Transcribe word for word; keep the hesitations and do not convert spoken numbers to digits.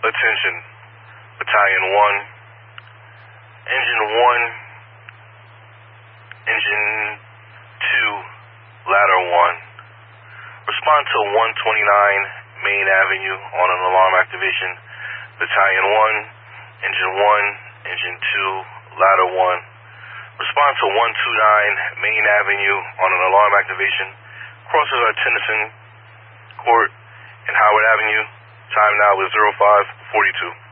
Attention, Battalion one, Engine one, Engine two, Ladder one. Respond to one twenty-nine Main Avenue on an alarm activation. Battalion one, Engine one, Engine two, Ladder one. Respond to one twenty-nine Main Avenue on an alarm activation. Crosses are Tennyson Court and Howard Avenue. Time now is zero five forty-two.